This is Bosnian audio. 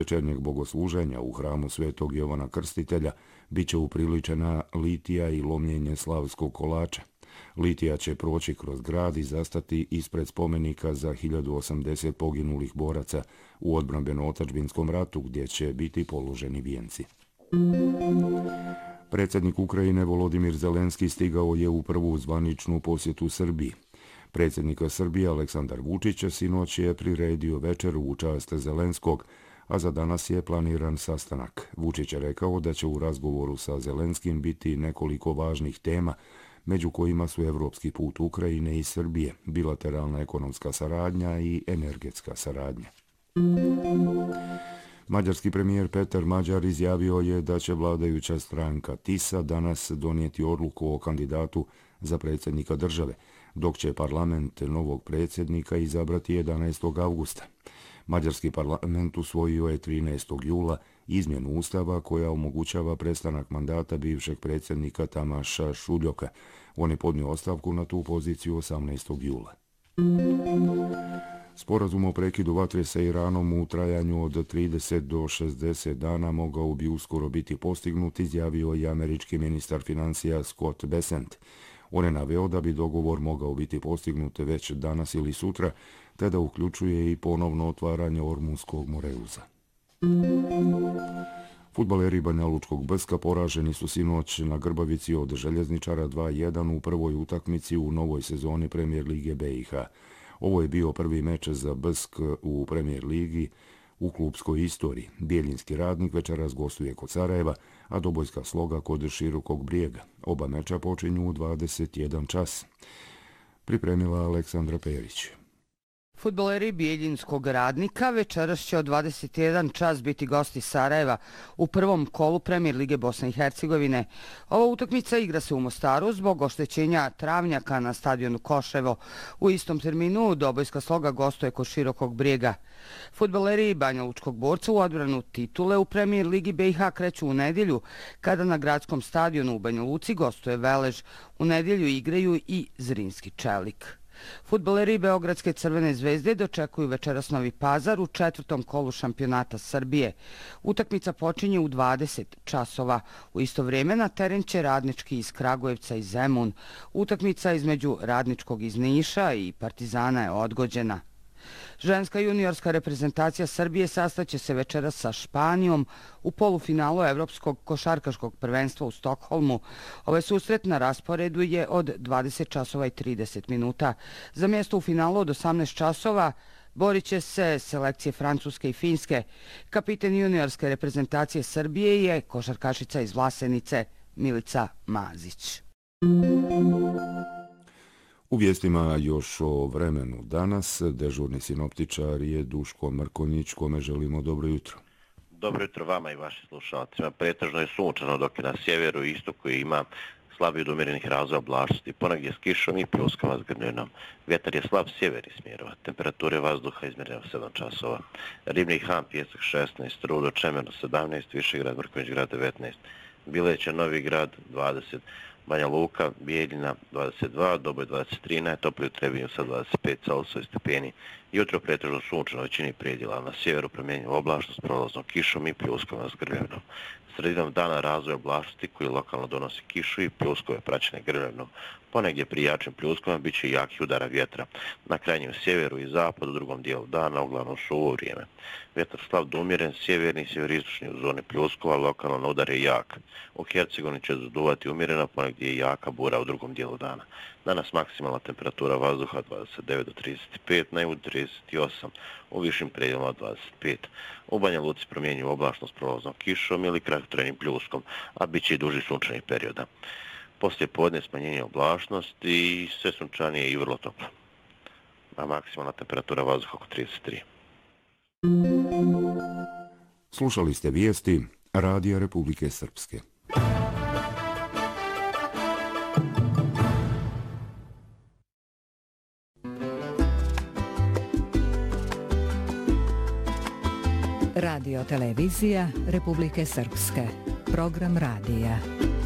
večernjeg bogosluženja u hramu Svetog Jovana Krstitelja biće upriličena litija i lomljenje slavskog kolača. Litija će proći kroz grad i zastati ispred spomenika za 1080 poginulih boraca u odbrambeno-otadžbinskom ratu gdje će biti položeni vijenci. Predsjednik Ukrajine Volodimir Zelenski stigao je u prvu zvaničnu posjetu Srbiji. Predsjednik Srbije Aleksandar Vučić sinoć je priredio večeru u čast Zelenskog, a za danas je planiran sastanak. Vučić je rekao da će u razgovoru sa Zelenskim biti nekoliko važnih tema, među kojima su evropski put Ukrajine i Srbije, bilateralna ekonomska saradnja i energetska saradnja. Mađarski premijer Petar Mađar izjavio je da će vladajuća stranka TISA danas donijeti odluku o kandidatu za predsjednika države, dok će parlament novog predsjednika izabrati 11. avgusta. Mađarski parlament usvojio je 13. jula izmjenu ustava koja omogućava prestanak mandata bivšeg predsjednika Tamaša Šuljoka. On je podnio ostavku na tu poziciju 18. jula. Sporazum o prekidu vatre sa Iranom u trajanju od 30 do 60 dana mogao bi uskoro biti postignut, izjavio i američki ministar financija Scott Bessent. On je naveo da bi dogovor mogao biti postignut već danas ili sutra, te da uključuje i ponovno otvaranje Ormunskog moreuza. Fudbaleri Banja Lučkog Brska poraženi su sinoć na Grbavici od Željezničara 2:1 u prvoj utakmici u novoj sezoni Premijer lige BiH. Ovo je bio prvi meč za Brsk u Premijer ligi u klubskoj istoriji. Bijeljinski Radnik večeras gostuje kod Sarajeva, a Dobojska Sloga kod Širokog Brijega. Oba meča počinju u 21 čas. Pripremila Aleksandra Perić. Fudbaleri Bijeljinskog Radnika večeras će od 21 čas biti gosti Sarajeva u prvom kolu Premijer lige Bosne i Hercegovine. Ova utakmica igra se u Mostaru zbog oštećenja travnjaka na stadionu Koševo. U istom terminu Dobojska Sloga gostuje kod Širokog Brijega. Fudbaleri Banja Lučkog Borca u odbranu titule u Premijer ligi BiH kreću u nedjelju, kada na gradskom stadionu u Banja Luci gostuje Velež. U nedjelju igraju i Zrinski Čelik. Fudbaleri Beogradske Crvene zvezde dočekuju večeras Novi Pazar u četvrtom kolu šampionata Srbije. Utakmica počinje u 20 časova. U isto vrijeme na teren će Radnički iz Kragujevca i Zemun. Utakmica između Radničkog iz Niša i Partizana je odgođena. Ženska juniorska reprezentacija Srbije sastaće se večeras sa Španijom u polufinalu Evropskog košarkaškog prvenstva u Stokholmu. Ovaj susret na rasporedu je od 20 časova i 30 minuta. Za mjesto u finalu od 18 časova borit će se selekcije Francuske i Finske. Kapiten juniorske reprezentacije Srbije je košarkašica iz Vlasenice Milica Mazić. U vijestima još o vremenu danas, dežurni sinoptičar je Duško Mrkonjić, kome želimo dobro jutro. Dobro jutro vama i vašim slušalcima. Pretežno je sunčano, dok je na sjeveru i istoku ima slabih do umjerenih razvoja oblačnosti, ponegdje s kišom i pljuskama s grmljenom. Vjetar je slab sjevernih smjerova, temperature vazduha izmjerena 7 časova. Ribni Han, Pjesak 16, Rudo, Čemerno 17, Višegrad, Mrkonjić grad 19, Bileće, Novi grad 20, Banja Luka, Bijeljina 22, Doboj 23, najtopliji u Trebinju sa 25 Celsijusa stepeni. Jutro pretežno sunčano većini predjela, na sjeveru promjenjiva oblačnost s prolaznom kišom i pljuskovima s grmljenom. Sredinom dana razvoj oblačnosti koji lokalno donosi kišu i pljuskove praćene grmljenom. Ponegdje pri jačim pljuskovima bit će jakih udara vjetra. Na krajnjem sjeveru i zapadu u drugom dijelu dana uglavnom suvo vrijeme. Vjetar slab do umjeren, sjeverni i sjeveristočni u zoni pljuskova, lokalno na udar je jak. U Hercegovini će zaduvati umjerena, ponegdje je jaka bura u drugom dijelu dana. Danas maksimalna temperatura vazduha 29 do 35, na jugu 38, u višim predjelima 25. U Banja Luci promjenjiva oblačnost s prolaznom kišom ili kratkotrenim pljuskom, a bit će i duži sunčanih perioda. Poslije podne smanjenje oblačnosti i sve sunčanije i vrlo toplo. A maksimalna temperatura vazduha oko 33. Slušali ste vijesti Radija Republike Srpske. Radio televizija Republike Srpske. Program radija.